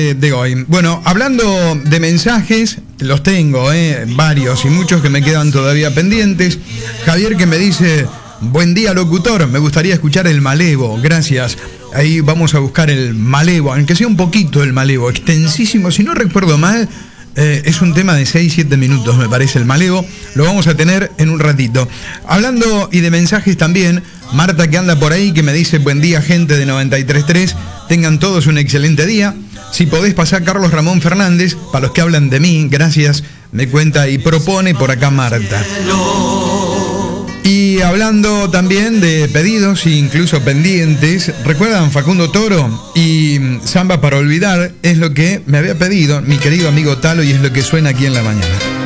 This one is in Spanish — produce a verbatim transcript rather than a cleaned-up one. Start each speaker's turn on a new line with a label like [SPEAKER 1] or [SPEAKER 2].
[SPEAKER 1] de hoy. Bueno, hablando de mensajes, los tengo, eh, varios y muchos que me quedan todavía pendientes. Javier que me dice, buen día locutor, me gustaría escuchar el Malevo, gracias. Ahí vamos a buscar el Malevo, aunque sea un poquito el Malevo, extensísimo, si no recuerdo mal, eh, es un tema de seis siete minutos me parece el Malevo, lo vamos a tener en un ratito. Hablando y de mensajes también, Marta que anda por ahí que me dice, buen día gente de noventa y tres punto tres, tengan todos un excelente día. Si podés pasar Carlos Ramón Fernández, para los que hablan de mí, gracias, me cuenta y propone por acá Marta. Y hablando también de pedidos e incluso pendientes, ¿recuerdan Facundo Toro? Y Samba para olvidar es lo que me había pedido mi querido amigo Talo y es lo que suena aquí en la mañana.